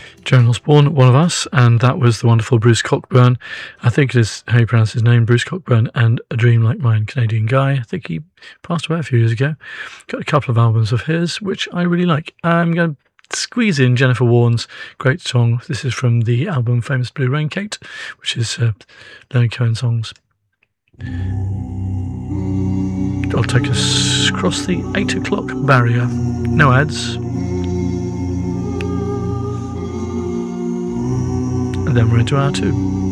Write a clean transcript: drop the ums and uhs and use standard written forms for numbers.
Joan Osborne, One of Us, and that was the wonderful Bruce Cockburn. I think it is how you pronounce his name, Bruce Cockburn, and A Dream Like Mine, Canadian guy. I think he passed away a few years ago. Got a couple of albums of his, which I really like. I'm going to squeeze in Jennifer Warnes' great song. This is from the album Famous Blue Rain, Kate, which is Leonard Cohen songs. I'll take us across the 8 o'clock barrier. No ads. And then we're into hour 2.